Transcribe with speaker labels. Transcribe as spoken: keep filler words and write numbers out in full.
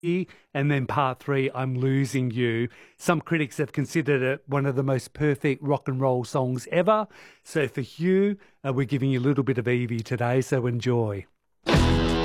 Speaker 1: and then part three, I'm Losing You. Some critics have considered it one of the most perfect rock and roll songs ever. So for Hugh, uh, we're giving you a little bit of Evie today, so enjoy.